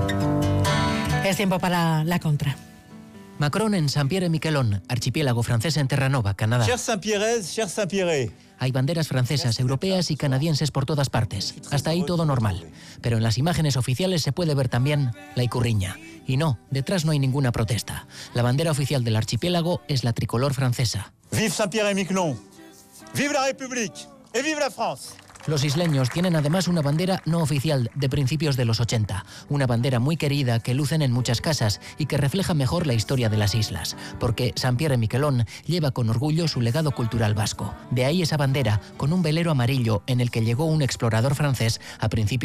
Es tiempo para la contra. Macron en Saint-Pierre-et-Miquelon, archipiélago francés en Terranova, Canadá. Chers Saint-Pierraises, chers Saint-Pierrais. Hay banderas francesas, europeas y canadienses por todas partes. Hasta ahí todo normal. Pero en las imágenes oficiales se puede ver también la Icurriña. Y no, detrás no hay ninguna protesta. La bandera oficial del archipiélago es la tricolor francesa. Vive Saint-Pierre-et-Miquelon. Vive la République. Et vive la France. Los isleños tienen además una bandera no oficial de principios de los 80, una bandera muy querida que lucen en muchas casas y que refleja mejor la historia de las islas, porque Saint-Pierre-et-Miquelon lleva con orgullo su legado cultural vasco. De ahí esa bandera con un velero amarillo en el que llegó un explorador francés a principios